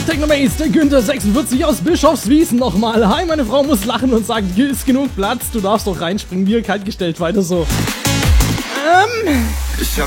Technomaze, der Günther 46 aus Bischofswiesen nochmal. Hi, meine Frau muss lachen und sagt, hier ist genug Platz, du darfst doch reinspringen, mir kaltgestellt, weiter so. Ich hab